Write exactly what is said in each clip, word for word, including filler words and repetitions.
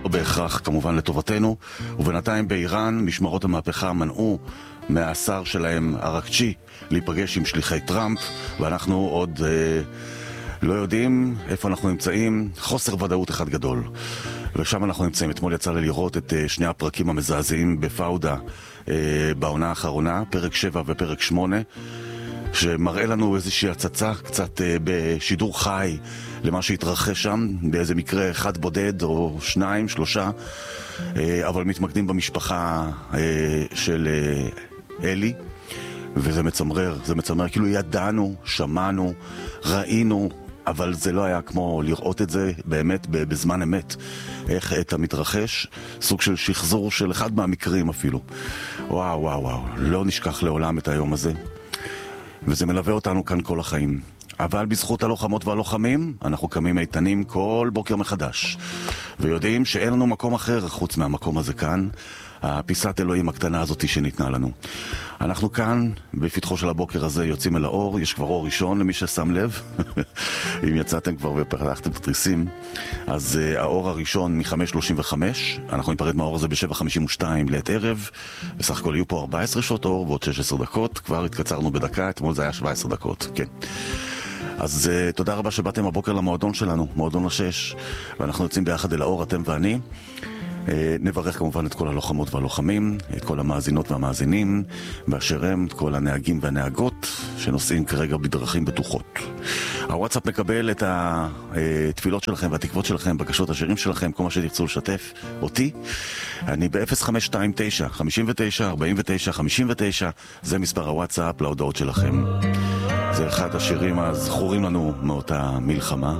בהכרח כמובן לטובתנו, ובינתיים באיראן משמרות המהפכה מנעו מהשר שלהם ארקצ'י להיפגש עם שליחי טראמפ, ואנחנו עוד אה, לא יודעים איפה אנחנו נמצאים, חוסר ודאות אחד גדול. ושם אנחנו נמצאים. אתמול יצא לי לראות את אה, שני הפרקים המזעזעים בפאודה אה, בעונה האחרונה, פרק שבע ופרק שמונה, שמראה לנו איזושהי הצצה קצת אה, בשידור חי למה שהתרחש שם, באיזה מקרה אחד בודד או שניים, שלושה, אה, אבל מתמקדים במשפחה אה, של אה, אלי, וזה מצמרר, זה מצמרר, כאילו ידענו, שמענו, ראינו, אבל זה לא היה כמו לראות את זה באמת בזמן אמת, איך את המתרחש, סוג של שחזור של אחד מהמקרים אפילו. וואו וואו וואו, לא נשכח לעולם את היום הזה, וזה מלווה אותנו כאן כל החיים. אבל בזכות הלוחמות והלוחמים אנחנו קמים איתנים כל בוקר מחדש, ויודעים שאין לנו מקום אחר חוץ מהמקום הזה כאן, הפיסת אלוהים הקטנה הזאת שניתנה לנו. אנחנו כאן בפתחו של הבוקר הזה יוצאים אל האור, יש כבר אור ראשון למי ששם לב אם יצאתם כבר ופתחתם את התריסים, אז uh, האור הראשון מ-חמש שלושים וחמש, אנחנו ניפרד מהאור הזה ב-שבע חמישים ושתיים לעת ערב, בסך הכל יהיו פה ארבע עשרה שעות אור ועוד שש עשרה דקות, כבר התקצרנו בדקה, אתמול זה היה שבע עשרה דקות, כן. אז uh, תודה רבה שבאתם הבוקר למועדון שלנו, מועדון השש, ואנחנו יוצאים ביחד אל האור, אתם ואני. Uh, נברך כמובן את כל הלוחמות והלוחמים, את כל המאזינות והמאזינים, באשר הם, את כל הנהגים והנהגות שנוסעים כרגע בדרכים בטוחות. הוואטסאפ מקבל את התפילות שלכם והתקוות שלכם, בקשות השירים שלכם, כל מה שתרצו לשתף אותי. אני ב-אפס חמש שתיים תשע חמש תשע ארבע תשע חמש תשע, זה מספר הוואטסאפ להודעות שלכם. זה אחד השירים הזכורים לנו מאותה מלחמה.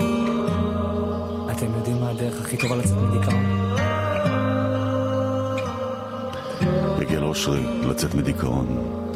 אתם יודעים מה הדרך הכי טובה לצאת מדיכאון? יגאל אושרי, לצאת מדיכאון.